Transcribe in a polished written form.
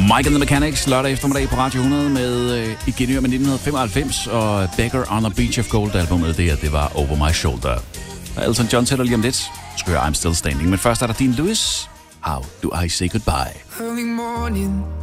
Mike and the Mechanics lørdag eftermiddag på Radio 100 med i genhør med 1995 og Beggar on the Beach of Gold albumet. Det var Over My Shoulder. Og Elton John sætter lige om lidt. Skal høre I'm Still Standing. Men først er der Dean Lewis. How Do I Say Goodbye? Early morning